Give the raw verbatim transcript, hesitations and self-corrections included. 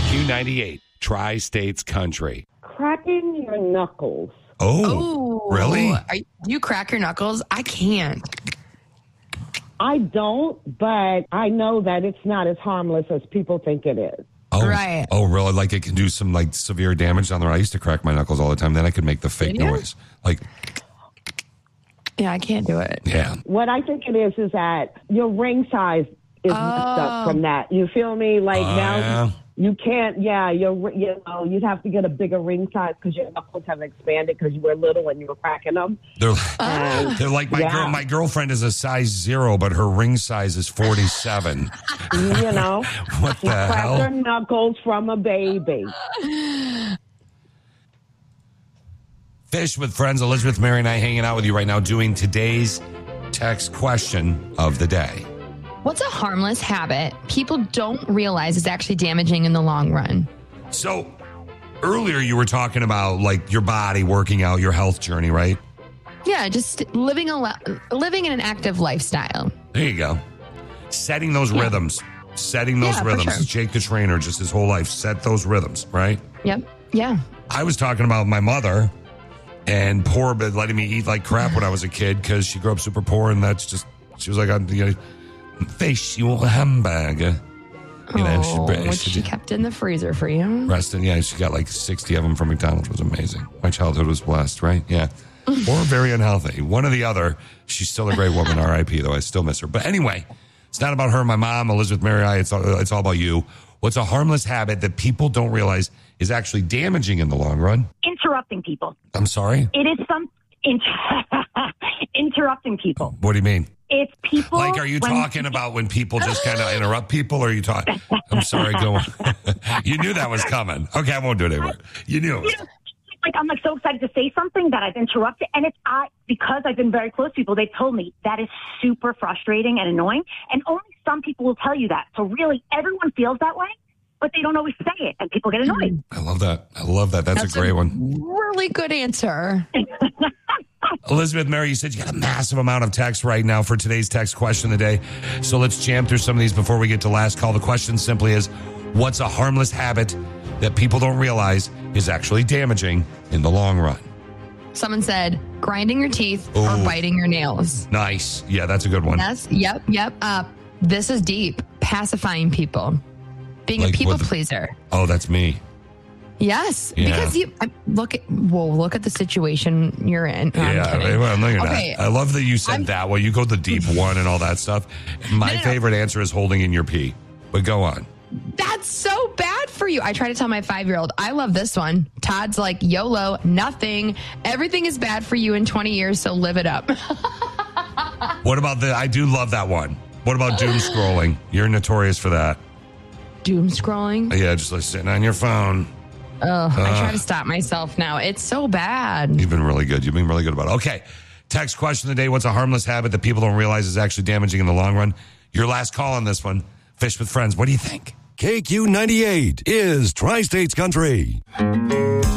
Q ninety-eight, Tri-States Country. Cracking your knuckles. Oh, Ooh. really? Are, do you crack your knuckles? I can't. I don't, but I know that it's not as harmless as people think it is. Oh, Right. Oh, really? Like it can do some like severe damage down there. I used to crack my knuckles all the time. Then I could make the fake Did you? noise. Like, Yeah, I can't do it. yeah. What I think it is is that your ring size is messed up from that. You feel me? Like Oh, now yeah. you can't. Yeah, you're. You know, you'd have to get a bigger ring size because your knuckles have expanded because you were little and you were cracking them. They're, And, they're like my yeah. girl. My girlfriend is a size zero, but her ring size is forty-seven. You know, What she the cracked hell? her knuckles from a baby. Fish with Friends. Elizabeth, Mary, and I hanging out with you right now doing today's text question of the day. What's a harmless habit people don't realize is actually damaging in the long run? So earlier you were talking about like your body working out, your health journey, right? Yeah, just living a li- living in an active lifestyle. There you go. Setting those Yeah. rhythms. Setting those Yeah, for rhythms. sure. Jake the trainer, just his whole life, set those rhythms, right? Yep. Yeah. I was talking about my mother and poor, but letting me eat like crap when I was a kid because she grew up super poor, and that's just, she was like, I'm, you know, fish, you want a hamburger. You know, oh, she, which she kept in the freezer for you. resting. Yeah, she got like sixty of them from McDonald's. It was amazing. My childhood was blessed, right? Yeah. Or very unhealthy. One or the other. She's still a great woman, R I P, though. I still miss her. But anyway, it's not about her, my mom, Elizabeth Mary, I. It's all, it's all about you. What's a harmless habit that people don't realize is actually damaging in the long run? Interrupting people. I'm sorry? It is some inter- interrupting people. What do you mean? It's people. Like, are you when- talking about when people just kind of interrupt people, or are you talking? I'm sorry, go on. You knew that was coming. Okay, I won't do it anymore. You knew it was You know, like I'm like so excited to say something that I've interrupted, and it's I because I've been very close to people. They've told me that is super frustrating and annoying, and only some people will tell you that. So really, everyone feels that way, but they don't always say it, and people get annoyed. I love that. I love that. That's, That's a great a one. Really good answer. Elizabeth Mary, you said you got a massive amount of text right now for today's text question of the day. So let's jam through some of these before we get to last call. The question simply is, what's a harmless habit that people don't realize is actually damaging in the long run? Someone said grinding your teeth Ooh. or biting your nails. Nice. Yeah, that's a good one. Yes. Yep. Yep. Uh, this is deep. Pacifying people. Being Like a people what the- pleaser. Oh, that's me. Yes. Yeah. Because you I- look at, well, look at the situation you're in. No, I'm yeah, kidding. well, no, you're Okay. not. I love that you said I'm- that. Well, you go the deep one and all that stuff. My No, no, no. favorite answer is holding in your pee. But go on. That's so bad for you. I try to tell my five-year-old, I love this one. Todd's like, YOLO, nothing. Everything is bad for you in twenty years, so live it up. What about the? I do love that one. What about doom scrolling? You're notorious for that. Doom scrolling. Yeah, just like sitting on your phone. Ugh, I try to stop myself now. It's so bad. You've been really good. You've been really good about it. Okay. Text question of the day. What's a harmless habit that people don't realize is actually damaging in the long run? Your last call on this one. Fish with Friends. What do you think? K Q ninety-eight is Tri-States Country.